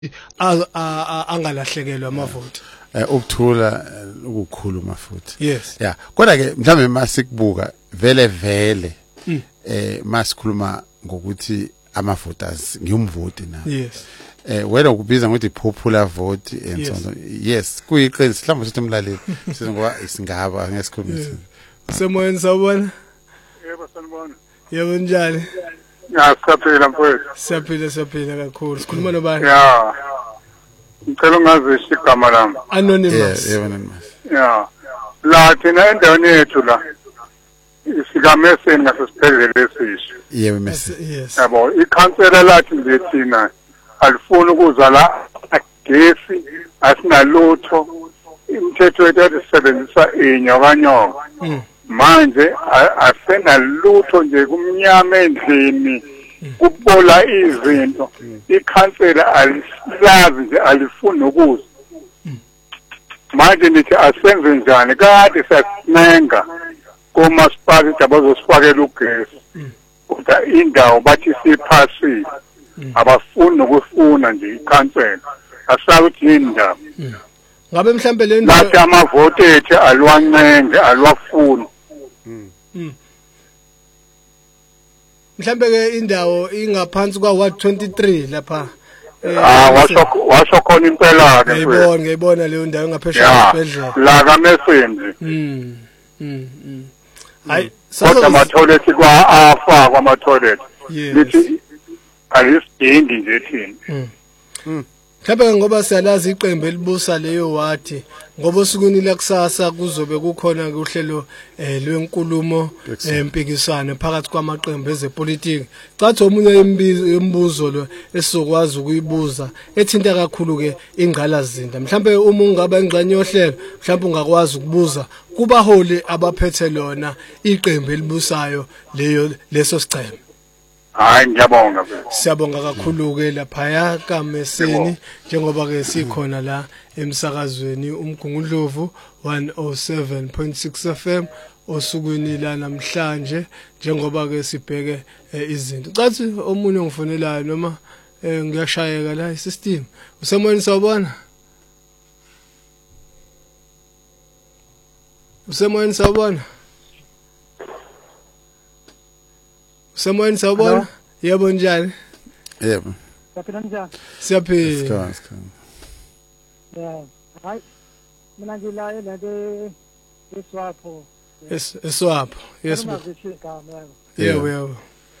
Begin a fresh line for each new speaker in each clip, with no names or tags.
angalahlekelwa amavoti.
Ukuthula ukukhuluma futhi.
Yes.
Yeah. Kodwa ke mhlambe masikubuka vele masikhuluma ngokuthi ama voters ngiyumvoti na.
Yes.
Wena ukubiza ngokuthi popular vote and so on. Yes, kuyiqiniso mhlawumbe sithi umlaleli sizokuba isingaba ngesikhulumi.
Semoyeni sawubona?
Yebo sanibona.
Yebo njani?
Ya siyaphila mfowethu.
Siyaphila kakhulu. Sikhuluma nobani?
Ya. Ngicela ungazisho igama lami.
Anonymous.
Yebo anonymous.
Ya. La thina endaweni yethu la isigameseni ngasesibhedlela esisho.
Yebo mase.
Yes.
Yabo ikhansela lathi nje thina alifuni ukuza la agesi asinalutho imithetho yethu isebenzisa inyokanyoka. Manje asenalutho nje kumnyama endlini kubola izinto ikhansela alilazi nje alifuni ukuza manje nithi asenze njani kade siyasinenga komasipala abazosifakela ugesi kodwa indawo bathi siphasile abafuni ukufuna nje ikhansela asakuthi yini ndaba
ngabe mhlambe le
ndawo lathi amavoti ethu alwancenge alwafuni
mhlambe ke indawo ingaphansi kwa ward 23 lapha
washo khona impela ke
ngiyibona leyo ndawo ngaphesheya esibhedlela
la kaMesenzi
hayi
kodwa ama-toilet afakwa ama-toilet lithi alisidingi nje thina
mhlawumbe ngoba siyalazi iqembu elibusa leyo wadi ngoba osukwini lakusasa kuzobe kukhona uhlelo lwenkulumo empikisano phakathi kwamaqembu ezepolitiki cathi omunye imibuzo lo esizokwazi ukuyibuza ethinta kakhulu ke ingqalazinda mhlawumbe uma ungaba ingxenye yohlelo mhlawumbe ungakwazi ukubuza kubaholi abaphethe lona iqembu elibusayo leso siceme.
Hayi ngiyabonga.
Siyabonga kakhulu ke lapha kaMeseni njengoba ke sikhona la emsakazweni uMgungundlovu 107.6 FM osukwini la namhlanje njengoba ke sibheke izinto. Cathi omunye ngifonelayo noma ngiyashayeka la isystem. Usemoyeni sawubona? Usemoyeni sawubona? Usemoyeni sawubona? Yebo njani?
Yebo.
Siyaphila njani?
Siyaphila.
Yeah. Hayi. Mina ngila elade eswapho.
Eswapho. Yes. Yebo.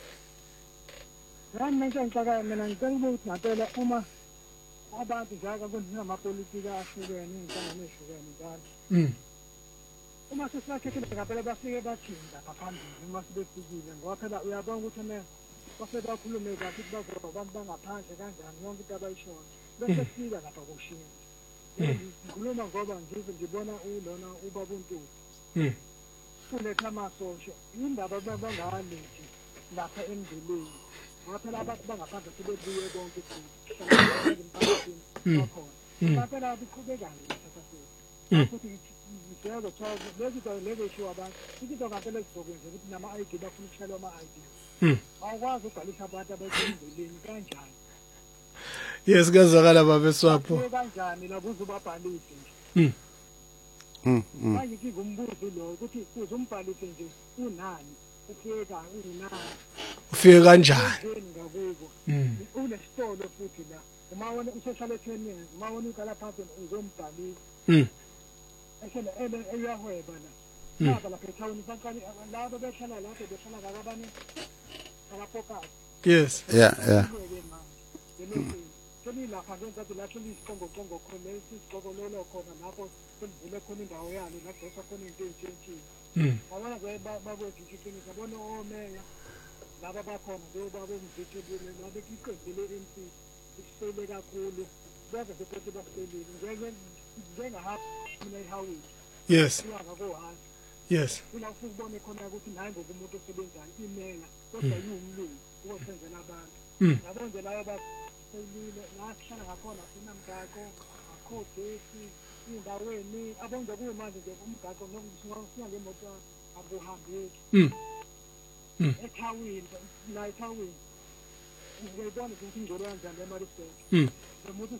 Manje ngicela mina ngicela ukuthi ngicela uma abantu njalo kwenziwa amapolitiki ahlukene inhlangano ehlukene njalo. Uma sesibakhethile ngempela bafike bathinda ngaphambili uma sibefikile ngoba phela uyabona ukuthi mina bafike bakhulume kahle ukuthi bazoba abantu bangaphandle kanjani yonke into abayishoyo bese sifika lapha kushiya ngikhuluma ngoba ngibona ulona ubaba uNtuli kuletha amasosho indaba bangalethi lapha emndileni ngoba phela abantu bangaphandle sebebuye bonke bakhona phela biqhubeka nje futhi yebo cha lezi show abantu izinto ngempela ezizokwenza ukuthi nama-ID bafuna ukushayela ama-ID awukwazi ukubhalisa abantu abasendleleni kanjani
yes kuyazwakala babeswapho
kanjani la kuze ubabhalise nje manje ngizombuzo lo ukuthi kuze umbhalise nje unani ufika unani
ufike kanjani
ngakubo unesitolo futhi la uma wona usoshale training uma wona ukala phansi uzombhalisa esela eyahweba la baba lapha etown baqale labo behlala lapho behlala ngabanye abafocus
yes
yeah
Keni lapha ngenzathi lapho isiqongo khona isiqongo lolo khona lapho sivule khona indawo yalo lapho khona into entshintshini abona bakwethu iqiniso abona omeya laba bakhona lo babo ngizithebule labe iqedile MP isele kakhulu bese beqede baselile njengahapha mina eHawi
yes yes
ula ukubona khona ukuthi naye ngokumuntu osebenzayo imela kodwa yiwumlungu ukusenzela abantu yabonje laba baselile nahlala ngakhona sinamgaqo akhodesi indaweni abonje kuyimanje nje umgaqo nokusinga ngemoto abuhambeki eThawini la eThawini ngiyibona ukuthi ingolo kanjani eMaritzburg
Mm.
umuntu